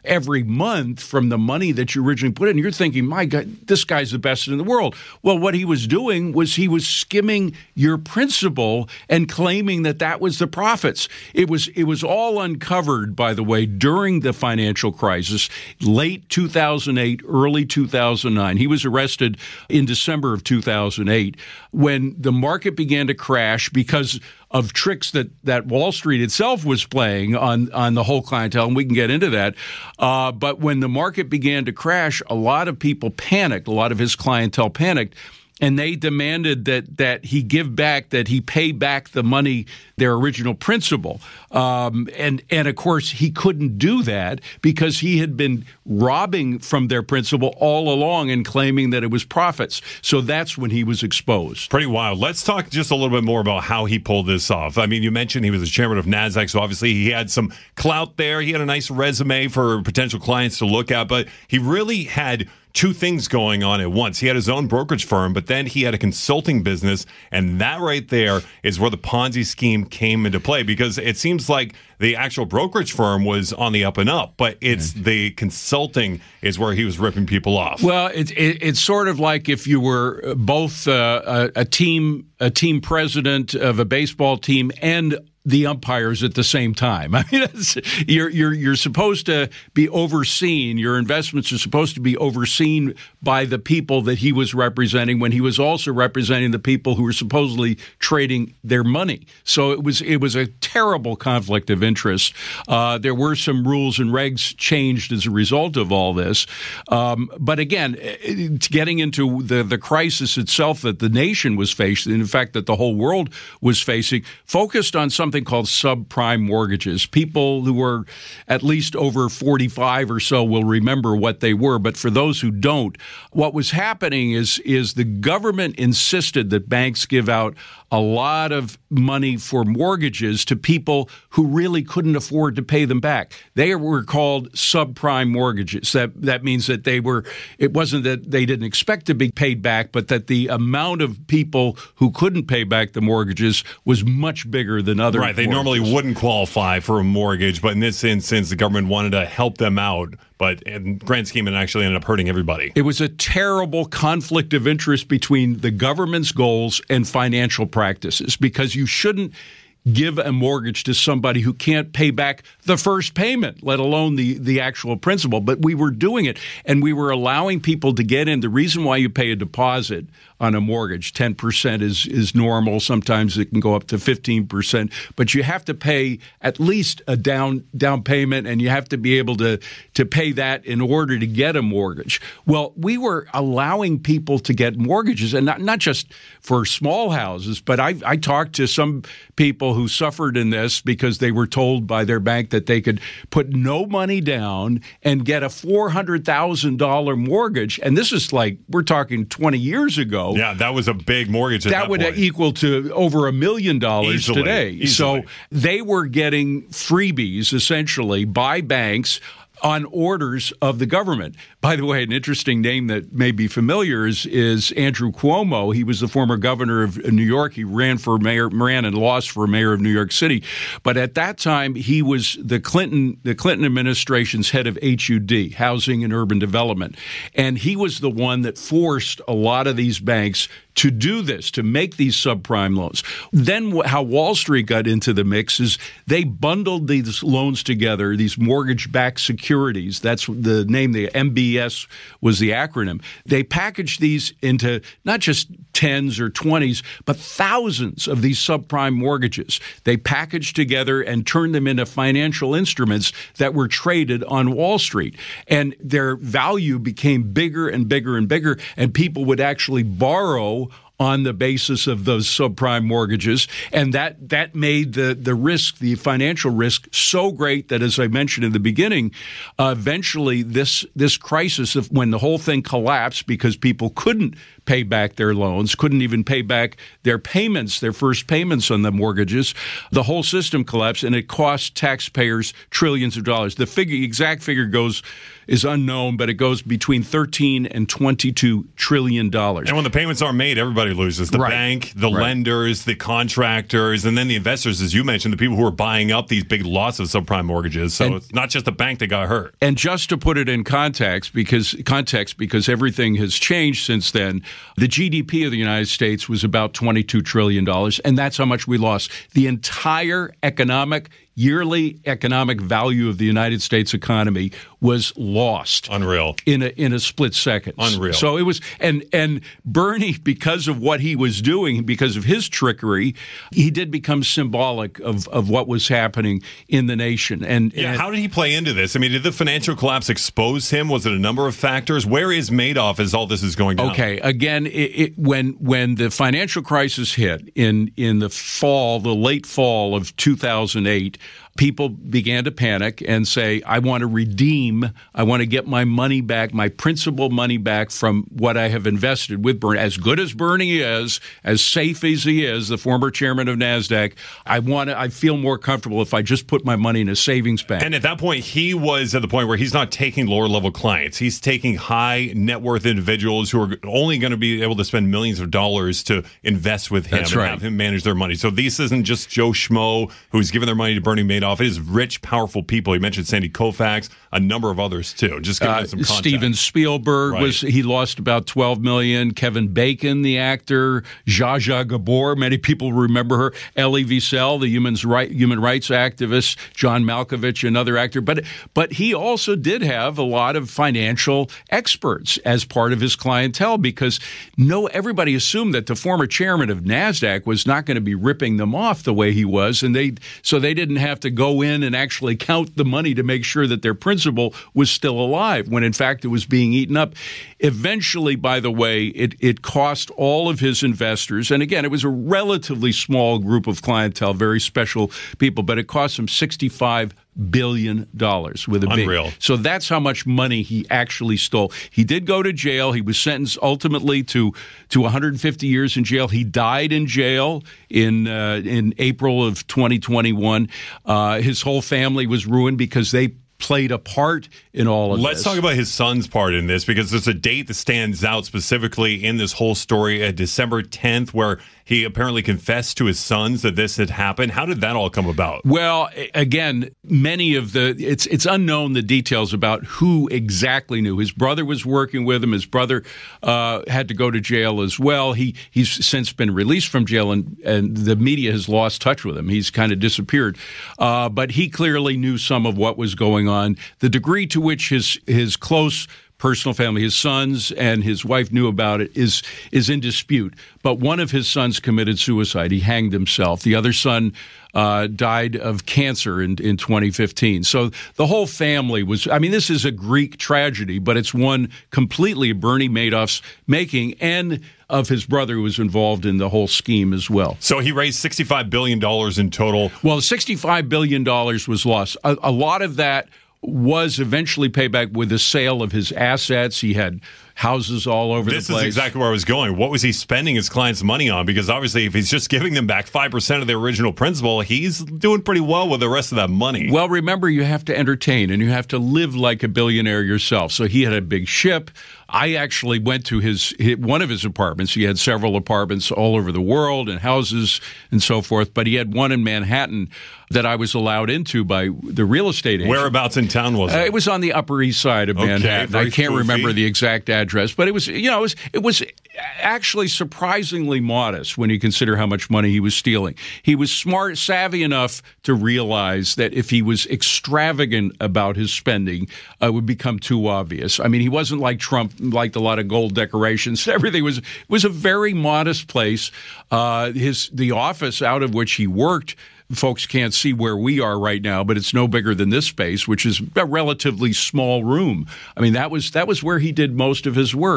every month from the money that you originally put in. You're thinking, my God, this guy's the best in the world. Well, what he was doing was he was skimming your principal and claiming that that was the profits. It was all uncovered, by the way, during the financial crisis, late 2008, early 2009. He was arrested in December of 2008 when the market began to crash because of tricks that Wall Street itself was playing on the whole clientele, and we can get into that. But when the market began to crash, a lot of people panicked. A lot of his clientele panicked, and they demanded that he give back, that he pay back the money, their original principal. And of course, he couldn't do that because he had been robbing from their principal all along and claiming that it was profits. So that's when he was exposed. Pretty wild. Let's talk just a little bit more about how he pulled this off. I mean, you mentioned he was the chairman of NASDAQ, so obviously he had some clout there. He had a nice resume for potential clients to look at, but he really had two things going on at once. He had his own brokerage firm, but then he had a consulting business, and that right there is where the Ponzi scheme came into play, because it seems like the actual brokerage firm was on the up and up, but it's the consulting is where he was ripping people off. Well, it's sort of like if you were both a team president of a baseball team and the umpires at the same time. I mean, you're supposed to be overseen. Your investments are supposed to be overseen by the people that he was representing, when he was also representing the people who were supposedly trading their money. So it was a terrible conflict of interest. There were some rules and regs changed as a result of all this. But again, getting into the crisis itself that the nation was facing, in fact, that the whole world was facing, focused on something called subprime mortgages. People who are at least over 45 or so will remember what they were, but for those who don't, what was happening is the government insisted that banks give out a lot of money for mortgages to people who really couldn't afford to pay them back. They were called subprime mortgages. That means that it wasn't that they didn't expect to be paid back, but that the amount of people who couldn't pay back the mortgages was much bigger than other Right, they normally wouldn't qualify for a mortgage, but in this instance, the government wanted to help them out. But in grand scheme, it actually ended up hurting everybody. It was a terrible conflict of interest between the government's goals and financial practices, because you shouldn't give a mortgage to somebody who can't pay back the first payment, let alone the actual principal. But we were doing it, and we were allowing people to get in. The reason why you pay a deposit on a mortgage, 10% is normal. Sometimes it can go up to 15%, but you have to pay at least a down payment, and you have to be able to pay that in order to get a mortgage. Well, we were allowing people to get mortgages, and not just for small houses, but I talked to some people who suffered in this because they were told by their bank that they could put no money down and get a $400,000 mortgage. And this is like, we're talking 20 years ago. Yeah, that was a big mortgage at that would point. Equal to over $1 million Easily. today. So they were getting freebies, essentially, by banks on orders of the government. By the way, an interesting name that may be familiar is Andrew Cuomo. He was the former governor of New York. He ran and lost for mayor of New York City. But at that time, he was the Clinton administration's head of HUD, Housing and Urban Development. And he was the one that forced a lot of these banks to do this, to make these subprime loans. Then how Wall Street got into the mix is they bundled these loans together, these mortgage-backed securities. That's the name, the MBS was the acronym. They packaged these into not just 10s or 20s, but thousands of these subprime mortgages. They packaged together and turned them into financial instruments that were traded on Wall Street. And their value became bigger and bigger and bigger, and people would actually borrow on the basis of those subprime mortgages. And that made the risk, the financial risk, so great that, as I mentioned in the beginning, eventually this crisis, when the whole thing collapsed because people couldn't pay back their loans, couldn't even pay back their payments, their first payments on the mortgages, the whole system collapsed, and it cost taxpayers trillions of dollars. The exact figure is unknown, but it goes between $13 and $22 trillion. And when the payments aren't made, everybody everybody loses. The bank, the lenders, the contractors, and then the investors, as you mentioned, the people who are buying up these big lots of subprime mortgages. So it's not just the bank that got hurt. And just to put it in context, because everything has changed since then, the GDP of the United States was about $22 trillion, and that's how much we lost. The entire yearly economic value of the United States economy was lost. Unreal. In a split second. Unreal. So it was, and Bernie, because of what he was doing, because of his trickery, he did become symbolic of what was happening in the nation. And how did he play into this? I mean, did the financial collapse expose him? Was it a number of factors? Where is Madoff as all this is going down? Okay, again, when the financial crisis hit in the late fall of 2008, people began to panic and say, I want to get my money back, my principal money back from what I have invested with Bernie. As good as Bernie is, as safe as he is, the former chairman of NASDAQ, I feel more comfortable if I just put my money in a savings bank. And at that point, he was at the point where he's not taking lower-level clients. He's taking high net worth individuals who are only going to be able to spend millions of dollars to invest with him have him manage their money. So this isn't just Joe Schmo who's giving their money to Bernie Madoff. It is rich, powerful people. He mentioned Sandy Koufax, a number of others too. Just giving some context. Steven Spielberg he lost about $12 million. Kevin Bacon, the actor, Zsa Zsa Gabor, many people remember her. Elie Wiesel, the human rights activist. John Malkovich, another actor. But he also did have a lot of financial experts as part of his clientele, because everybody assumed that the former chairman of NASDAQ was not going to be ripping them off the way he was, and they didn't have to go in and actually count the money to make sure that their principal was still alive, when in fact it was being eaten up. Eventually, by the way, it cost all of his investors, and again, it was a relatively small group of clientele, very special people, but it cost him $65 billion with a Unreal. big. So that's how much money he actually stole. He did go to jail. He was sentenced ultimately to 150 years in jail. He died in jail in April of 2021. His whole family was ruined because they played a part in all of this. Let's talk about his son's part in this, because there's a date that stands out specifically in this whole story, December 10th, where he apparently confessed to his sons that this had happened. How did that all come about? Well, again, it's unknown the details about who exactly knew. His brother was working with him. His brother had to go to jail as well. He's since been released from jail, and the media has lost touch with him. He's kind of disappeared. But he clearly knew some of what was going on. The degree to which his close personal family, his sons and his wife, knew about it is in dispute. But one of his sons committed suicide. He hanged himself. The other son died of cancer in 2015. So the whole family this is a Greek tragedy, but it's one completely of Bernie Madoff's making, and of his brother who was involved in the whole scheme as well. So he raised $65 billion in total. Well, $65 billion was lost. A lot of that was eventually paid back with the sale of his assets. He had houses all over the place. This is exactly where I was going. What was he spending his clients' money on? Because obviously, if he's just giving them back 5% of their original principal, he's doing pretty well with the rest of that money. Well, remember, you have to entertain, and you have to live like a billionaire yourself. So he had a big ship. I actually went to one of his apartments. He had several apartments all over the world and houses and so forth, but he had one in Manhattan that I was allowed into by the real estate agent. Whereabouts in town was it? It was on the Upper East Side of Manhattan. I can't remember the exact address, but it was actually surprisingly modest when you consider how much money he was stealing. He was savvy enough to realize that if he was extravagant about his spending, it would become too obvious. I mean, he wasn't like Trump, liked a lot of gold decorations. Everything was a very modest place. The office out of which he worked, folks can't see where we are right now, but it's no bigger than this space, which is a relatively small room. I mean, that was where he did most of his work.